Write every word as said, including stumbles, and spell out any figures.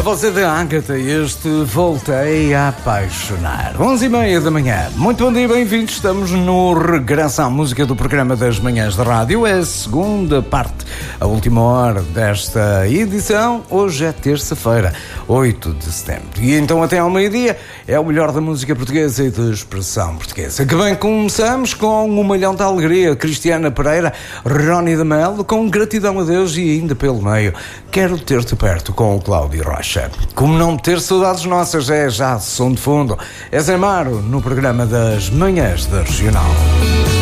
Você da Ágata, este Voltei a Apaixonar. onze e meia da manhã. Muito bom dia, bem-vindos. Estamos no regresso à música do programa das manhãs de rádio. É a segunda parte, a última hora desta edição. Hoje é terça-feira, oito de setembro. E então até ao meio-dia é o melhor da música portuguesa e da expressão portuguesa. Que bem, começamos com um malhão de alegria. Cristiana Pereira, Roni de Melo, com Gratidão a Deus e ainda pelo meio Quero Ter-te Perto, com o Cláudio Rocha. Como não ter saudades nossas, é já som de fundo. É Zé Maro no programa das manhãs da Regional.